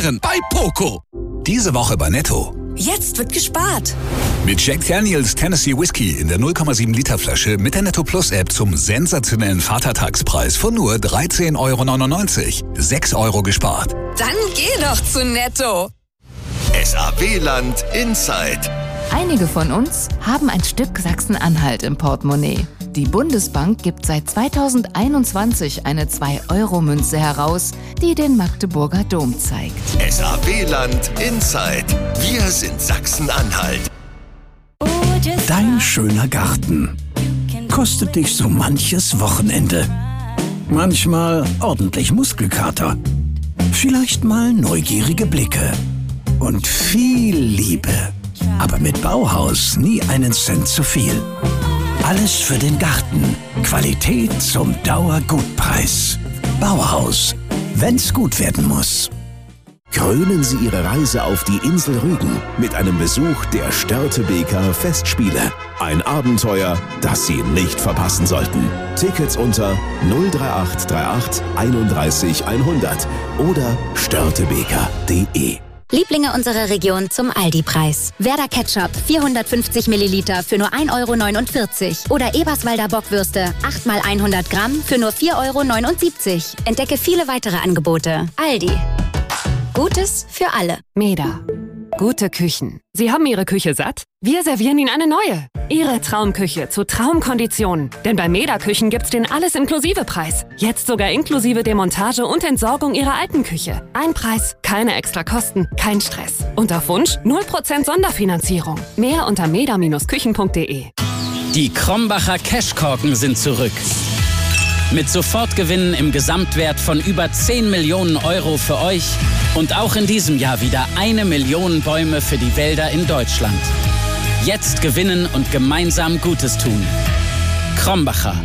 sparen bei Poco. Diese Woche bei Netto. Jetzt wird gespart. Mit Jack Daniels Tennessee Whiskey in der 0,7 Liter Flasche mit der Netto Plus App zum sensationellen Vatertagspreis von nur 13,99 €. 6 € gespart. Dann geh doch zu Netto. SAW-Land Inside. Einige von uns haben ein Stück Sachsen-Anhalt im Portemonnaie. Die Bundesbank gibt seit 2021 eine 2-Euro-Münze heraus, die den Magdeburger Dom zeigt. SAW-Land Inside. Wir sind Sachsen-Anhalt. Dein schöner Garten kostet dich so manches Wochenende. Manchmal ordentlich Muskelkater. Vielleicht mal neugierige Blicke. Und viel Liebe. Aber mit Bauhaus nie einen Cent zu viel. Alles für den Garten. Qualität zum Dauergutpreis. Bauhaus. Wenn's gut werden muss. Krönen Sie Ihre Reise auf die Insel Rügen mit einem Besuch der Störtebeker Festspiele. Ein Abenteuer, das Sie nicht verpassen sollten. Tickets unter 03838 31 100 oder störtebeker.de. Lieblinge unserer Region zum Aldi-Preis. Werder Ketchup 450 Milliliter für nur 1,49 € oder Eberswalder Bockwürste 8 x 100 Gramm für nur 4,79 €. Entdecke viele weitere Angebote. Aldi. Gutes für alle. Meda. Gute Küchen. Sie haben Ihre Küche satt? Wir servieren Ihnen eine neue. Ihre Traumküche zu Traumkonditionen. Denn bei Meda Küchen gibt's den Alles-Inklusive-Preis. Jetzt sogar inklusive Demontage und Entsorgung Ihrer alten Küche. Ein Preis, keine extra Kosten, kein Stress. Und auf Wunsch 0% Sonderfinanzierung. Mehr unter meda-küchen.de. Die Krombacher Cashkorken sind zurück. Mit Sofortgewinnen im Gesamtwert von über 10 Millionen € für euch und auch in diesem Jahr wieder 1 Million Bäume für die Wälder in Deutschland. Jetzt gewinnen und gemeinsam Gutes tun. Krombacher.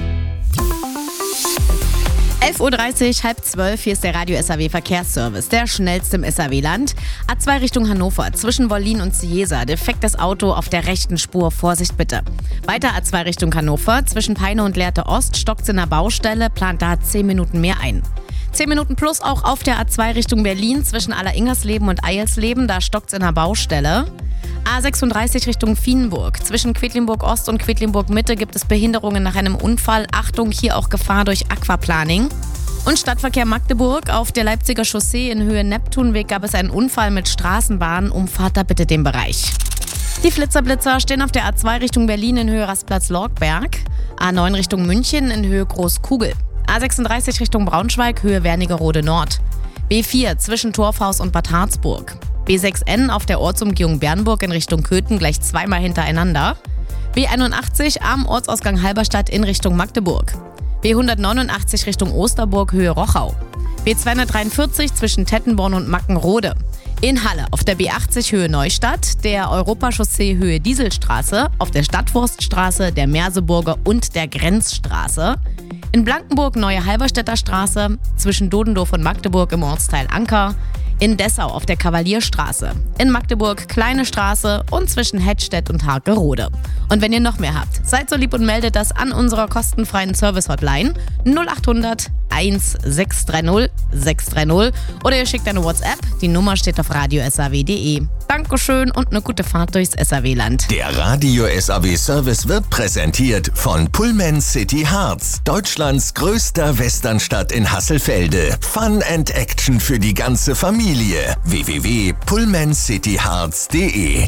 11:30 Uhr, 11:30, hier ist der Radio SAW Verkehrsservice, der schnellste im SAW-Land. A2 Richtung Hannover, zwischen Wollin und Ciesa, defektes Auto auf der rechten Spur, Vorsicht bitte. Weiter A2 Richtung Hannover, zwischen Peine und Lehrte Ost, stockt's in der Baustelle, plant da 10 Minuten mehr ein. 10 Minuten plus auch auf der A2 Richtung Berlin, zwischen Alleringersleben und Eilsleben, da stockt's in der Baustelle. A36 Richtung Vienburg. Zwischen Quedlinburg Ost und Quedlinburg Mitte gibt es Behinderungen nach einem Unfall. Achtung, hier auch Gefahr durch Aquaplaning. Und Stadtverkehr Magdeburg. Auf der Leipziger Chaussee in Höhe Neptunweg gab es einen Unfall mit Straßenbahn. Umfahrt da bitte den Bereich. Die Flitzer stehen auf der A2 Richtung Berlin in Höhe Rastplatz-Lorgberg. A9 Richtung München in Höhe Großkugel. A36 Richtung Braunschweig, Höhe Wernigerode Nord. B4 zwischen Torfhaus und Bad Harzburg. B6N auf der Ortsumgehung Bernburg in Richtung Köthen gleich zweimal hintereinander. B81 am Ortsausgang Halberstadt in Richtung Magdeburg. B189 Richtung Osterburg, Höhe Rochau. B243 zwischen Tettenborn und Mackenrode. In Halle auf der B80 Höhe Neustadt, der Europachaussee Höhe Dieselstraße, auf der Stadtforststraße, der Merseburger und der Grenzstraße. In Blankenburg Neue Halberstädter Straße, zwischen Dodendorf und Magdeburg im Ortsteil Anker. In Dessau auf der Kavalierstraße, in Magdeburg Kleine Straße und zwischen Hettstedt und Harkerode. Und wenn ihr noch mehr habt, seid so lieb und meldet das an unserer kostenfreien Service-Hotline 0800 1630 630 oder ihr schickt eine WhatsApp, die Nummer steht auf radiosaw.de. Dankeschön und eine gute Fahrt durchs SAW-Land. Der Radio SAW-Service wird präsentiert von Pullman City Harz, Deutschlands größter Westernstadt in Hasselfelde. Fun and Action für die ganze Familie. www.pullmancityharz.de.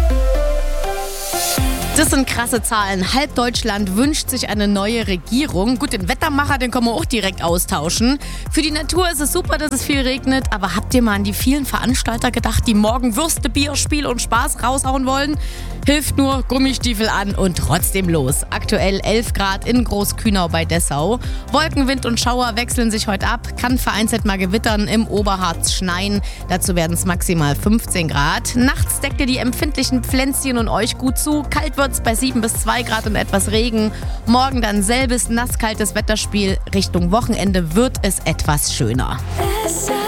Das sind krasse Zahlen. Halb Deutschland wünscht sich eine neue Regierung. Gut, den Wettermacher, den können wir auch direkt austauschen. Für die Natur ist es super, dass es viel regnet. Aber habt ihr mal an die vielen Veranstalter gedacht, die morgen Würste, Bier, Spiel und Spaß raushauen wollen? Hilft nur Gummistiefel an und trotzdem los. Aktuell 11 Grad in Großkühnau bei Dessau. Wolken, Wind und Schauer wechseln sich heute ab. Kann vereinzelt mal gewittern, im Oberharz schneien. Dazu werden es maximal 15 Grad. Nachts deckt ihr die empfindlichen Pflänzchen und euch gut zu. Kalt wird's bei 7 bis 2 Grad und etwas Regen. Morgen dann selbes nasskaltes Wetterspiel. Richtung Wochenende wird es etwas schöner.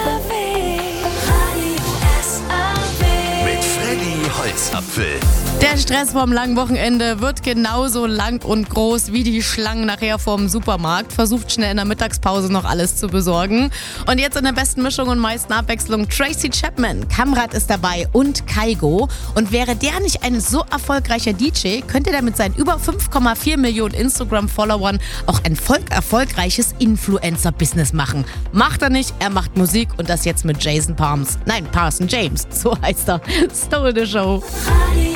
Mit Freddy Holzapfel. Der Der Stress vorm langen Wochenende wird genauso lang und groß wie die Schlangen nachher vorm Supermarkt. Versucht schnell in der Mittagspause noch alles zu besorgen. Und jetzt in der besten Mischung und meisten Abwechslung Tracy Chapman. Kamrat ist dabei und Kaigo. Und wäre der nicht ein so erfolgreicher DJ, könnte der mit seinen über 5,4 Millionen Instagram-Followern auch ein erfolgreiches Influencer-Business machen. Macht er nicht, er macht Musik und das jetzt mit Parson James. So heißt er. Stole the Show.